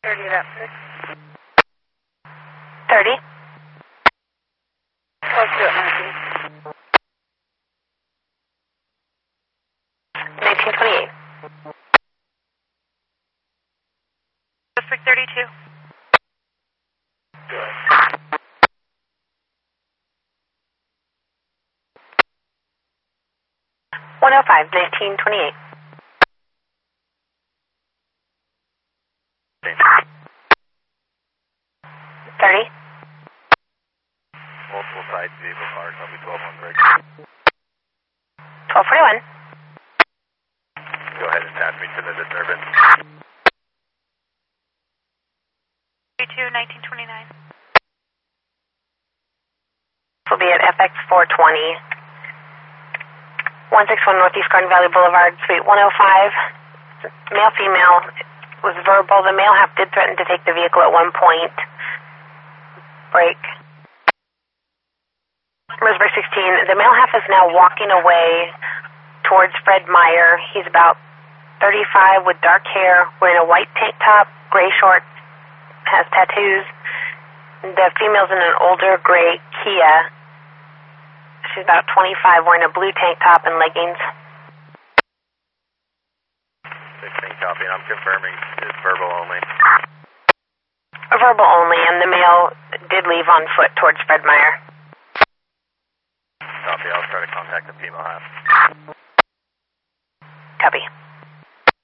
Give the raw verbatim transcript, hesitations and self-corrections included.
thirty at six. thirty. Close to it, nineteen. nineteen twenty-eight. Suspect thirty-two. one oh five, nineteen twenty-eight. thirty. Multiple sides, vehicle cars, I'll be twelve on break. twelve forty-one. Go ahead and pass me to the disturbance. thirty-two, nineteen twenty-nine. Will be at F X four twenty. one sixty-one Northeast Garden Valley Boulevard, Suite one oh five. Male, female was verbal. The male half did threaten to take the vehicle at one point. Break. Roseburg sixteen, the male half is now walking away towards Fred Meyer. He's about thirty-five with dark hair, wearing a white tank top, gray shorts, has tattoos. The female's in an older gray Kia. She's about twenty-five, wearing a blue tank top and leggings. sixteen copy, and I'm confirming it's verbal only. A verbal only, and the male did leave on foot towards Fred Meyer. Copy, I'll try to contact the female half. Copy.